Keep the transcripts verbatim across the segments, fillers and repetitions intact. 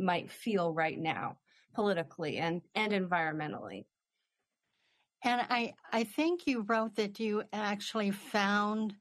might feel right now, politically and, and environmentally. And I, I think you wrote that you actually found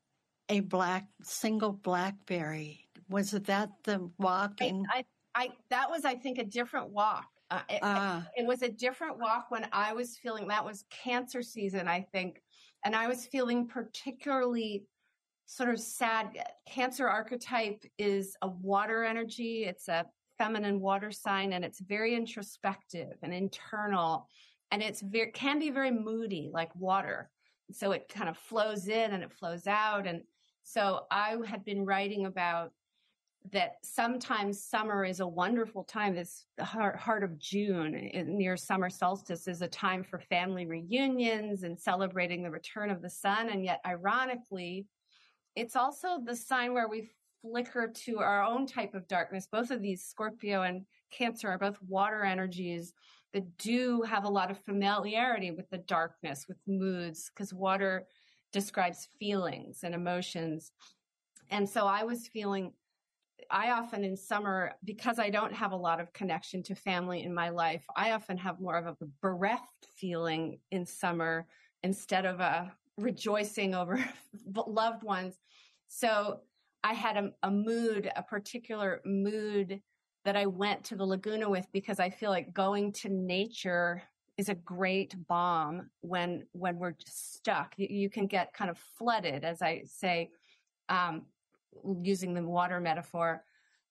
a black single blackberry. Was it that the walk? In- I, I, I that was, I think, a different walk. Uh, it, uh, it was a different walk when I was feeling, that was cancer season, I think. And I was feeling particularly sort of sad. Cancer archetype is a water energy. It's a feminine water sign, and it's very introspective and internal. And it's very, can be very moody, like water. So it kind of flows in and it flows out. And so I had been writing about that sometimes summer is a wonderful time. This heart, heart of June near summer solstice is a time for family reunions and celebrating the return of the sun. And yet, ironically, it's also the sign where we flicker to our own type of darkness. Both of these, Scorpio and Cancer, are both water energies that do have a lot of familiarity with the darkness, with moods, because water describes feelings and emotions. And so I was feeling, I often in summer, because I don't have a lot of connection to family in my life, I often have more of a bereft feeling in summer instead of a rejoicing over loved ones. So I had a, a mood, a particular mood that I went to the Laguna with, because I feel like going to nature is a great balm when when we're stuck. You, you can get kind of flooded, as I say, um, using the water metaphor,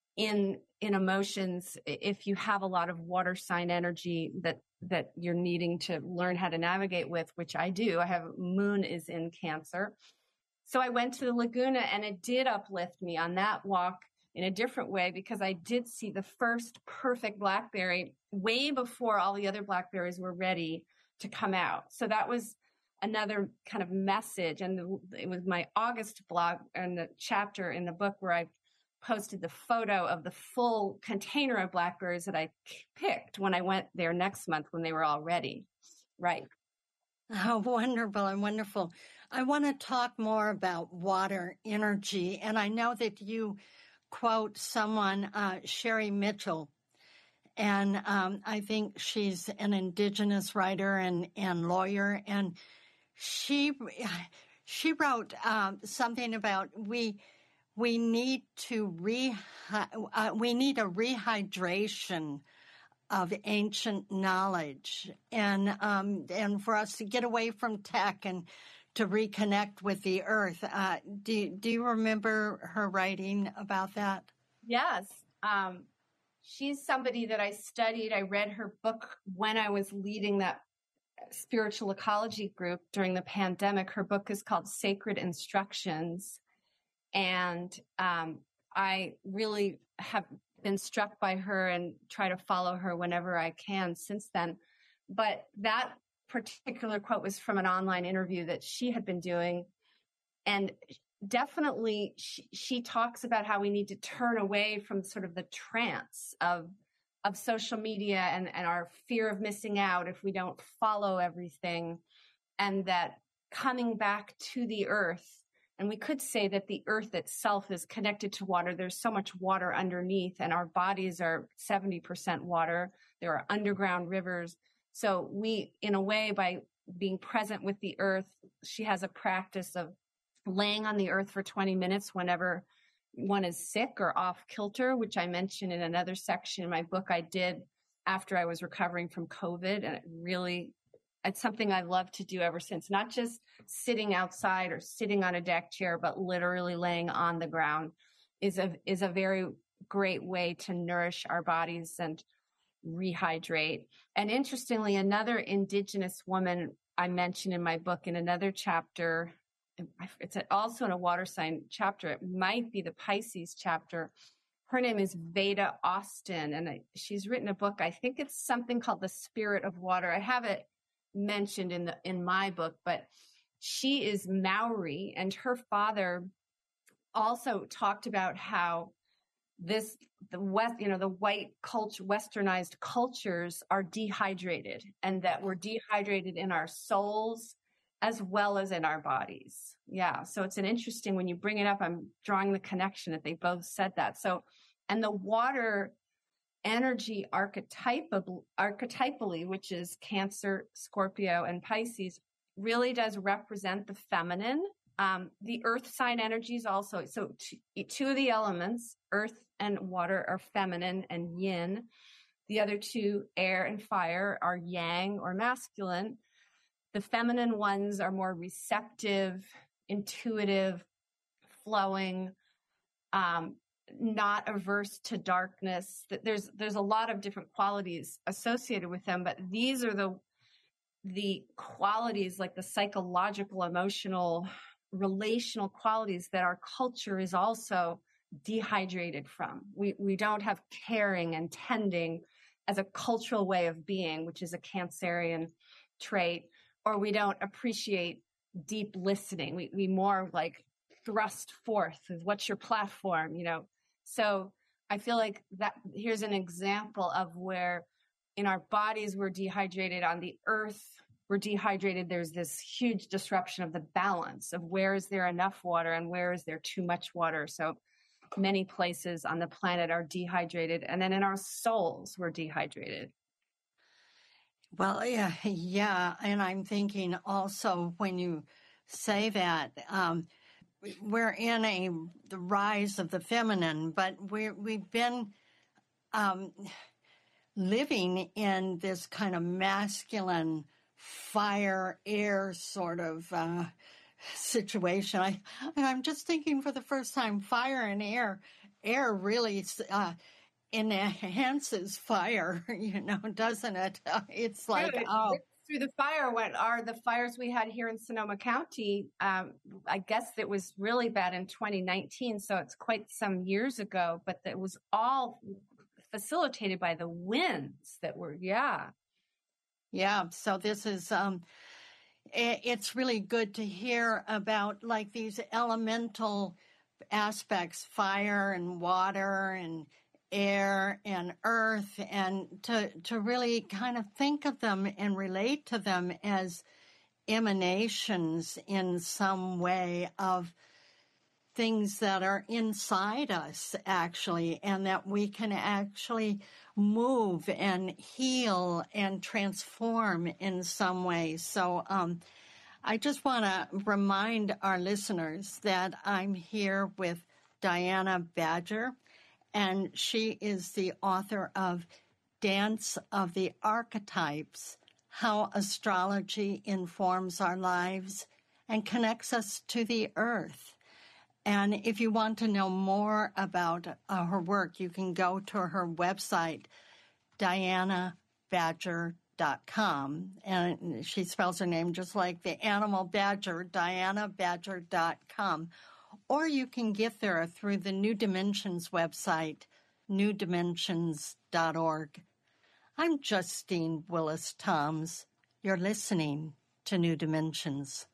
in in emotions. If you have a lot of water sign energy that that you're needing to learn how to navigate with, which I do. I have moon is in Cancer. So I went to the Laguna, and it did uplift me on that walk in a different way, because I did see the first perfect blackberry way before all the other blackberries were ready to come out. So that was another kind of message. And the, it was my August blog and the chapter in the book where I posted the photo of the full container of blackberries that I picked when I went there next month when they were all ready. Right. Oh, wonderful and wonderful. I want to talk more about water energy. And I know that you quote someone, uh, Sherry Mitchell, and um, I think she's an Indigenous writer and, and lawyer. And she she wrote um, something about we we need to re uh, we need a rehydration of ancient knowledge, and um, and for us to get away from tech and to reconnect with the earth. Uh, do do you remember her writing about that? Yes, um, she's somebody that I studied. I read her book when I was leading that spiritual ecology group during the pandemic. Her book is called Sacred Instructions, and um, I really have been struck by her and try to follow her whenever I can since then. But that particular quote was from an online interview that she had been doing. And definitely she, she talks about how we need to turn away from sort of the trance of of social media and, and our fear of missing out if we don't follow everything, and that coming back to the earth. And we could say that the earth itself is connected to water. There's so much water underneath, and our bodies are seventy percent water. There are underground rivers. So we, in a way, by being present with the earth, she has a practice of laying on the earth for twenty minutes whenever one is sick or off kilter, which I mentioned in another section in my book I did after I was recovering from COVID. And it really, it's something I've loved to do ever since, not just sitting outside or sitting on a deck chair, but literally laying on the ground is a, is a very great way to nourish our bodies and rehydrate. And interestingly, another Indigenous woman I mentioned in my book in another chapter, it's also in a water sign chapter. It might be the Pisces chapter. Her name is Veda Austin, and she's written a book. I think it's something called The Spirit of Water. I have it mentioned in the in my book, but she is Maori, and her father also talked about how this the west, you know, the white culture, westernized cultures are dehydrated, and that we're dehydrated in our souls as well as in our bodies. Yeah. So it's an interesting, when you bring it up, I'm drawing the connection that they both said that. So, and the water energy archetypal, archetypally, which is Cancer, Scorpio, and Pisces, really does represent the feminine. Um, the earth sign energies also, so two, two of the elements, earth and water, are feminine and yin. The other two, air and fire, are yang or masculine. The feminine ones are more receptive, intuitive, flowing, um, not averse to darkness. There's there's a lot of different qualities associated with them, but these are the the qualities, like the psychological, emotional, relational qualities that our culture is also dehydrated from. We we don't have caring and tending as a cultural way of being, which is a Cancerian trait, or we don't appreciate deep listening. We we more like thrust forth with what's your platform, you know. So I feel like that here's an example of where in our bodies we're dehydrated, on the earth we're dehydrated. There's this huge disruption of the balance of where is there enough water and where is there too much water. So many places on the planet are dehydrated. And then in our souls, we're dehydrated. Well, yeah, yeah. And I'm thinking also when you say that, um, we're in a the rise of the feminine, but we're, we've been um, living in this kind of masculine fire, air sort of uh, situation. I, and I'm just thinking for the first time, fire and air, air really uh, enhances fire, you know, doesn't it? It's like, Dude, oh. Through the fire, what are the fires we had here in Sonoma County? Um, I guess it was really bad in twenty nineteen, so it's quite some years ago, but it was all facilitated by the winds that were, yeah. Yeah, so this is, um, it's really good to hear about like these elemental aspects, fire and water and air and earth, and to to really kind of think of them and relate to them as emanations in some way of things that are inside us, actually, and that we can actually move and heal and transform in some way. So um, I just want to remind our listeners that I'm here with Diana Badger, and she is the author of Dance of the Archetypes, How Astrology Informs Our Lives and Connects Us to the Earth. And if you want to know more about uh, her work, you can go to her website, diana badger dot com. And she spells her name just like the animal badger, diana badger dot com. Or you can get there through the New Dimensions website, new dimensions dot org. I'm Justine Willis Toms. You're listening to New Dimensions.